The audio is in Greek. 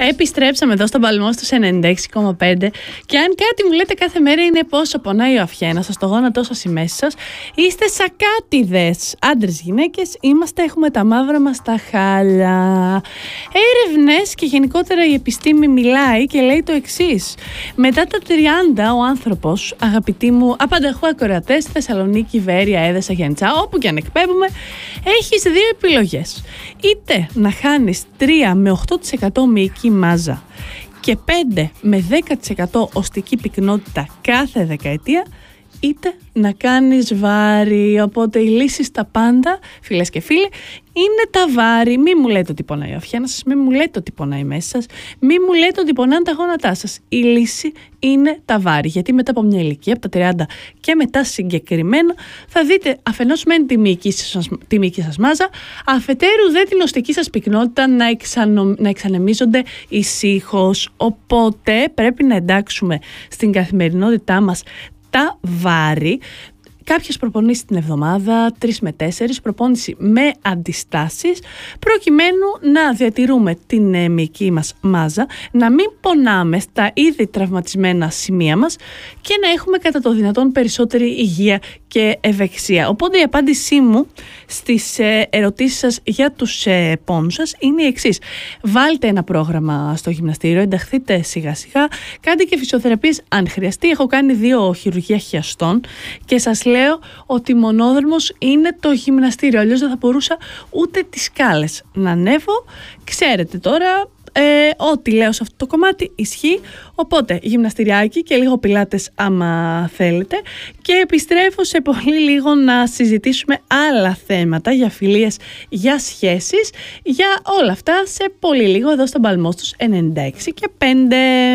Επιστρέψαμε εδώ στον Παλμό στους 96,5 και αν κάτι μου λέτε κάθε μέρα είναι πόσο πονάει ο αφιένας σας, το γόνατό σας, η μέση σας, είστε σακάτιδες. Άντρες, γυναίκες, έχουμε τα μαύρα μας τα χάλια. Έρευνες και γενικότερα η επιστήμη μιλάει και λέει το εξής. Μετά τα 30 ο άνθρωπος, αγαπητοί μου απανταχού ακροατές, Θεσσαλονίκη, Βέρεια, Έδεσα, Γιάννητσά, όπου και αν εκπέμπουμε, έχεις δύο επιλογές. Είτε να χάνεις 3 με 8% μυϊκή μάζα και 5 με 10% οστική πυκνότητα κάθε δεκαετία, είτε να κάνεις βάρη. Οπότε η λύση στα πάντα, φίλες και φίλοι, είναι τα βάρη. Μη μου λέτε ότι πονάει ο αφιένας σας, μη μου λέτε ότι πονάει η μέση σας, μη μου λέτε ότι πονάνε τα γόνατά σας. Η λύση είναι τα βάρη. Γιατί μετά από μια ηλικία, από τα 30 και μετά συγκεκριμένα, θα δείτε αφενός μεν τη μυϊκή σας μάζα, αφετέρου δε την οστική σας πυκνότητα να εξανεμίζονται ησύχως. Οπότε πρέπει να εντάξουμε στην καθημερινότητά μας τα βάρη, κάποιες προπονήσεις την εβδομάδα, 3 με 4, προπόνηση με αντιστάσεις, προκειμένου να διατηρούμε την μυϊκή μας μάζα, να μην πονάμε στα ήδη τραυματισμένα σημεία μας και να έχουμε κατά το δυνατόν περισσότερη υγεία και ευεξία. Οπότε η απάντησή μου στις ερωτήσεις σας για τους πόνους σας είναι η εξής. Βάλτε ένα πρόγραμμα στο γυμναστήριο, ενταχθείτε σιγά σιγά, κάντε και φυσιοθεραπείες αν χρειαστεί. Έχω κάνει 2 χειρουργία χιαστών και σας λέω ότι μονόδρομος είναι το γυμναστήριο, αλλιώς δεν θα μπορούσα ούτε τις σκάλες να ανέβω. Ξέρετε τώρα, ό,τι λέω σε αυτό το κομμάτι ισχύει. Οπότε γυμναστηριάκι και λίγο πιλάτες άμα θέλετε, και επιστρέφω σε πολύ λίγο να συζητήσουμε άλλα θέματα για φιλίες, για σχέσεις, για όλα αυτά σε πολύ λίγο εδώ στον Παλμό στους 96,5.